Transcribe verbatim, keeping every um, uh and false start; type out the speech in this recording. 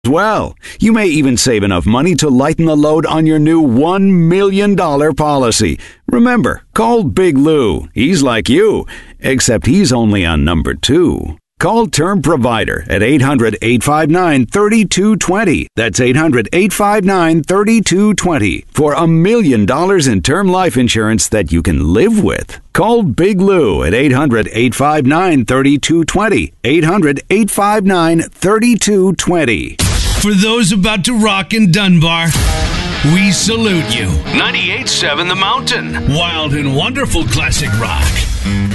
well. You may even save enough money to lighten the load on your new one million dollars policy. Remember, call Big Lou. He's like you, except he's only on number two. Call Term Provider at eight hundred, eight five nine, three two two zero. That's eight hundred, eight five nine, three two two zero for a million dollars in term life insurance that you can live with. Call Big Lou at eight hundred, eight five nine, three two two zero. eight hundred, eight five nine, three two two zero. For those about to rock in Dunbar, we salute you. ninety-eight point seven The Mountain. Wild and wonderful classic rock.